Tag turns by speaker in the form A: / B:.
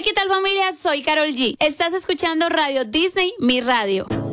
A: ¿qué tal familia? Soy Karol G. Estás escuchando Radio Disney, mi radio.